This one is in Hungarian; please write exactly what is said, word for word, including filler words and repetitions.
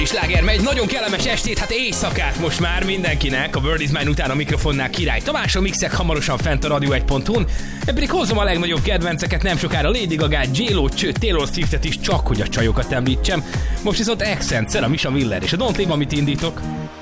Sláger megy, nagyon kellemes estét, hát éjszakát most már mindenkinek. A World is Mine után a mikrofonnál Király Tamás, a mixek hamarosan fent a radio egy pont hu-n. Én pedig hozom a legnagyobb kedvenceket, nem sokára Lady Gagát, J-Lo, csőt, Taylor Swiftet is, csak hogy a csajokat említsem. Most viszont Accent, Sarah Misha Miller és a Don't Leave, amit indítok.